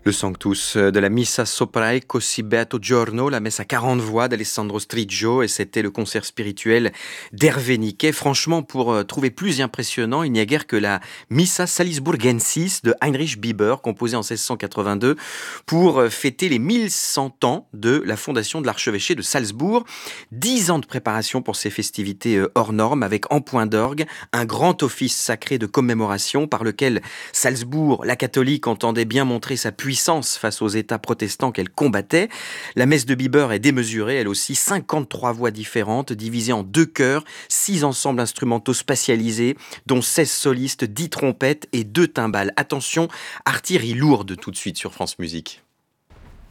Le Sanctus de la Missa sopra così beato giorno, la messe à 40 voix d'Alessandro Striggio, et c'était le concert spirituel d'Hervé Niquet. Franchement, pour trouver plus impressionnant, il n'y a guère que la Missa Salisburgensis de Heinrich Bieber, composée en 1682, pour fêter les 1100 ans de la fondation de l'archevêché de Salzbourg. 10 ans de préparation pour ces festivités hors normes, avec en point d'orgue un grand office sacré de commémoration par lequel Salzbourg, la catholique, entendait bien montrer sa puissance face aux États protestants qu'elle combattait. La messe de Bieber est démesurée, elle aussi, 53 voix différentes, divisées en 2 chœurs, 6 ensembles instrumentaux spatialisés, dont 16 solistes, 10 trompettes et 2 timbales. Attention, artillerie lourde tout de suite sur France Musique.